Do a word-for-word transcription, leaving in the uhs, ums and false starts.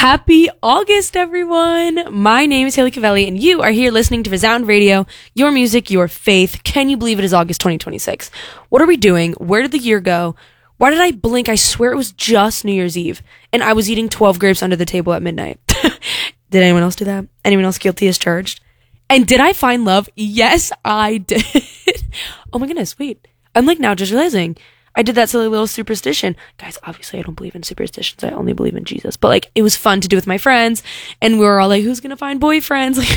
Happy August, everyone! My name is Haley Cavelli, and you are here listening to Resound Radio, your music, your faith. Can you believe it is August twenty twenty-six? What are we doing? Where did the year go? Why did I blink? I swear it was just New Year's Eve, and I was eating twelve grapes under the table at midnight. Did anyone else do that? Anyone else guilty as charged? And did I find love? Yes, I did. Oh my goodness, wait. I'm like now just realizing I did that silly little superstition. Guys, obviously I don't believe in superstitions. I only believe in Jesus. But like, it was fun to do with my friends. And we were all like, who's going to find boyfriends? Like,